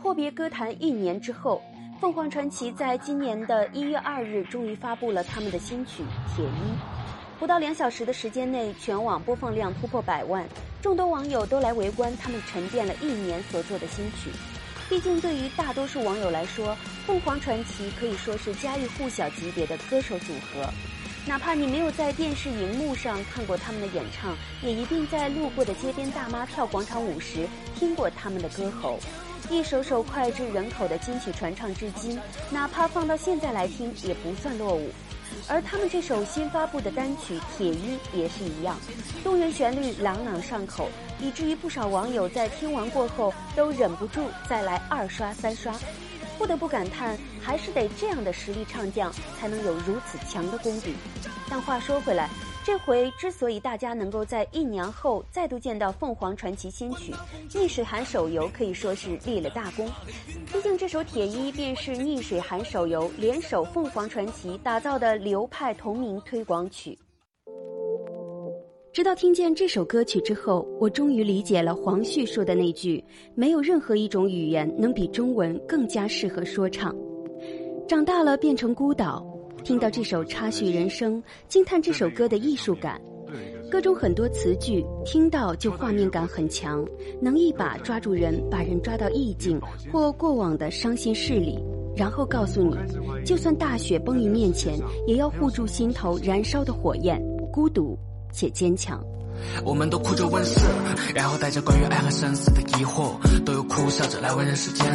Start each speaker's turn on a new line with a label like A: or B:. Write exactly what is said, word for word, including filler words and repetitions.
A: 阔别歌坛一年之后，凤凰传奇在今年的一月二日终于发布了他们的新曲《铁衣》。不到两小时的时间内，全网播放量突破百万，众多网友都来围观他们沉淀了一年所做的新曲。毕竟对于大多数网友来说，凤凰传奇可以说是家喻户晓级别的歌手组合。哪怕你没有在电视荧幕上看过他们的演唱，也一定在路过的街边大妈跳广场舞时听过他们的歌喉。一首首脍炙人口的金曲传唱至今，哪怕放到现在来听也不算落伍。而他们这首新发布的单曲《铁衣》也是一样，动人旋律朗朗上口，以至于不少网友在听完过后都忍不住再来二刷三刷。不得不感叹，还是得这样的实力唱将才能有如此强的功底。但话说回来，这回之所以大家能够在一年后再度见到凤凰传奇新曲，逆水寒手游可以说是立了大功。毕竟这首《铁衣》便是逆水寒手游联手凤凰传奇打造的流派同名推广曲。直到听见这首歌曲之后，我终于理解了黄旭说的那句，没有任何一种语言能比中文更加适合说唱。长大了变成孤岛，听到这首插叙人生，惊叹这首歌的艺术感。歌中很多词句听到就画面感很强，能一把抓住人，把人抓到意境或过往的伤心事里，然后告诉你，就算大雪崩于面前，也要护住心头燃烧的火焰，孤独且坚强。
B: 我们都哭着问世，然后带着关于爱和生死的疑惑，都有苦笑着来问人世间